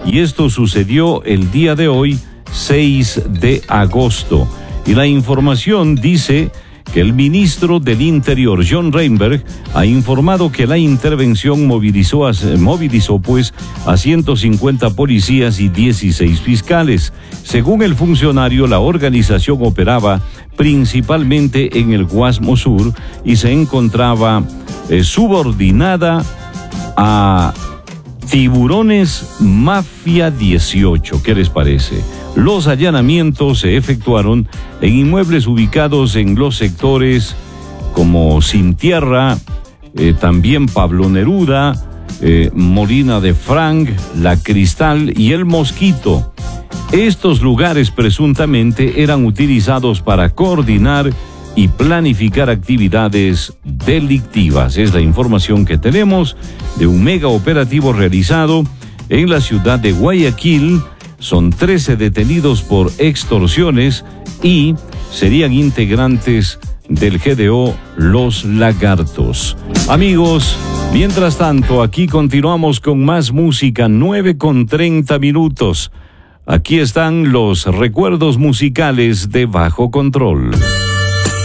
y esto sucedió el día de hoy, 6 de agosto. Y la información dice que el ministro del Interior, John Reinberg, ha informado que la intervención movilizó a 150 policías y 16 fiscales. Según el funcionario, la organización operaba principalmente en el Guasmo Sur y se encontraba subordinada a Tiburones Mafia 18. ¿Qué les parece? Los allanamientos se efectuaron en inmuebles ubicados en los sectores como Sin Tierra, también Pablo Neruda, Molina de Frank, La Cristal y El Mosquito. Estos lugares presuntamente eran utilizados para coordinar y planificar actividades delictivas. Es la información que tenemos de un mega operativo realizado en la ciudad de Guayaquil. Son 13 detenidos por extorsiones y serían integrantes del GDO Los Lagartos. Amigos, mientras tanto, aquí continuamos con más música, 9:30. Aquí están los recuerdos musicales de Bajo Control.